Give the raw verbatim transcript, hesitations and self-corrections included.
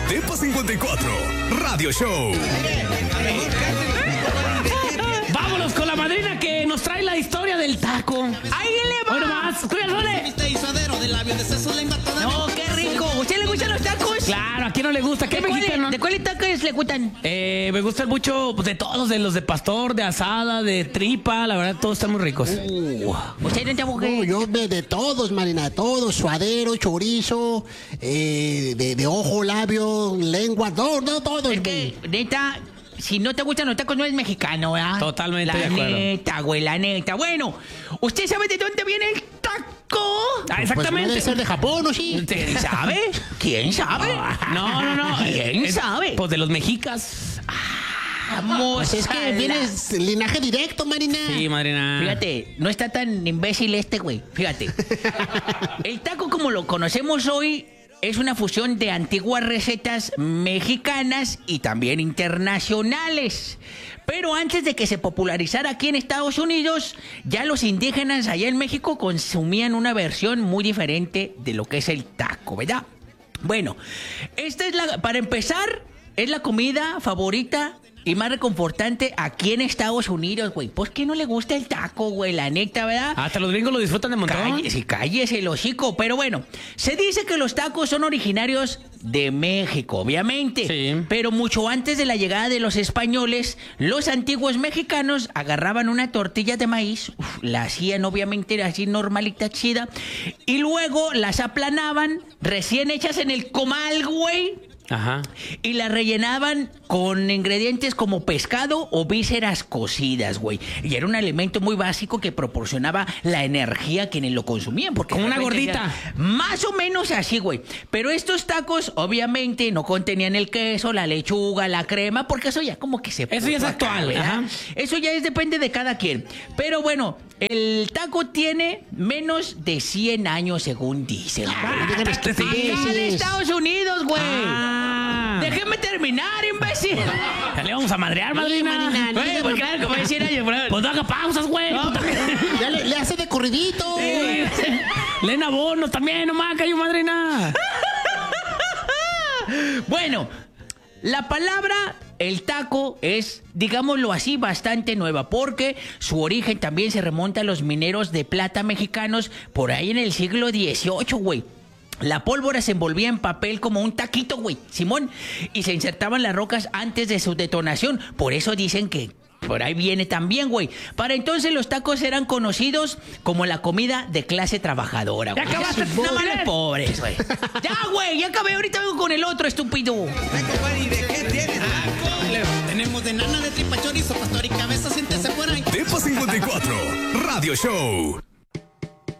Tepa cincuenta y cuatro, Radio Show. Vámonos con la madrina que nos trae la historia del taco. ¡Ahí le va! Bueno, más, cuídale. No, qué rico. ¿Usted le gustan los tacos? Claro, ¿a quién no le gusta? ¿Qué ¿De cuál- mexicano? ¿De cuáles tacos le gustan? Eh, me gustan mucho pues, de todos, de los de pastor, de asada, de tripa. La verdad, todos están muy ricos. Uh, ¿Usted no está No, mujer? yo de, de todos, Marina, todos, suadero, chorizo, eh, de, de ojo, labio, lengua, todo, no, todos. Es que, neta, si no te gustan los tacos, no eres mexicano, ¿verdad? Totalmente la de acuerdo. neta, güey, la neta. Bueno, ¿usted sabe de dónde viene el taco? Ah, Pues exactamente. debe ser de Japón, ¿o sí? ¿Quién sabe? ¿Quién sabe? No, no, no. ¿Quién Es- sabe? Pues de los mexicas. Vamos Pues es que a la- vienes linaje directo, Marina. Sí, madrina. Fíjate, no está tan imbécil este güey. Fíjate. El taco como lo conocemos hoy es una fusión de antiguas recetas mexicanas y también internacionales. Pero antes de que se popularizara aquí en Estados Unidos, ya los indígenas allá en México consumían una versión muy diferente de lo que es el taco, ¿verdad? Bueno, esta es la, para empezar, es la comida favorita y más reconfortante aquí en Estados Unidos, güey. Pues que no le gusta el taco, güey, la neta, ¿verdad? Hasta los gringos lo disfrutan de montón. Cállese, cállese el hocico. Pero bueno, se dice que los tacos son originarios de México, obviamente. Sí. Pero mucho antes de la llegada de los españoles, los antiguos mexicanos agarraban una tortilla de maíz, uf, la hacían obviamente así normalita, chida, y luego las aplanaban, recién hechas en el comal, güey. Ajá. Y la rellenaban con ingredientes como pescado o vísceras cocidas, güey. Y era un alimento muy básico que proporcionaba la energía a quienes lo consumían. Porque Como de una repente gordita. decían, más o menos así, güey. Pero estos tacos, obviamente, no contenían el queso, la lechuga, la crema, porque eso ya como que se... Eso ya es puso acá, actual, ¿verdad? ajá. Eso ya es, depende de cada quien. Pero bueno, el taco tiene menos de cien años, según dicen. Ah, güey. este sí. Acá de Estados Unidos, güey. Ah. Déjeme terminar, imbécil. Ya le vamos a madrear, madrina. madrina, no Güey, digas pues no- claro, como decir ayer, Pues no haga pausas, güey. Puta. Ya le, le hace de corridito. Lena Bonos también, nomás, cayó madrina. Bueno, la palabra el taco es, digámoslo así, bastante nueva, porque su origen también se remonta a los mineros de plata mexicanos por ahí en el siglo dieciocho, güey. La pólvora se envolvía en papel como un taquito, güey, Simón, y se insertaban las rocas antes de su detonación. Por eso dicen que por ahí viene también, güey. Para entonces los tacos eran conocidos como la comida de clase trabajadora, güey. Ya acabaste, Nada más ¿eh? los pobres, güey. Ya, güey, ya acabé. Ahorita vengo con el otro, estúpido. ¿Y de qué tienes? Tenemos de nana, de tripa, chorizo, pastor y cabeza, siéntese por ahí. Tepa cincuenta y cuatro, Radio Show.